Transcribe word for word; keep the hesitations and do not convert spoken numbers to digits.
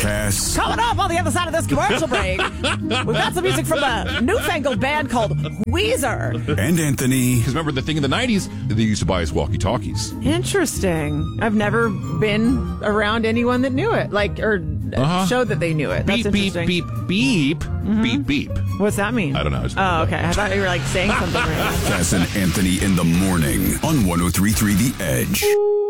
Cass. Coming up on the other side of this commercial break, we've got some music from a newfangled band called Weezer. And Anthony. Because remember, the thing in the nineties, they used to buy us walkie-talkies. Interesting. I've never been around anyone that knew it, like, or Uh-huh. showed that they knew it. That's Beep, beep, interesting. beep, beep, Mhm. beep, beep. What's that mean? I don't know. I just Oh, okay. I thought you were like saying something right. Cass and Anthony in the morning on one oh three point three The Edge.